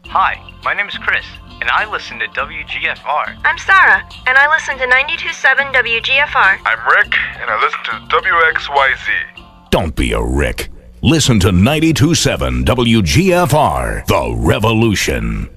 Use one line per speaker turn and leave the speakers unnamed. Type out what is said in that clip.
Hi, my name is Chris, and I listen to WGFR.
I'm Sarah, and I listen to 92.7 WGFR.
I'm Rick, and I listen to WXYZ.
Don't be a Rick. Listen to 92.7 WGFR, The Revolution.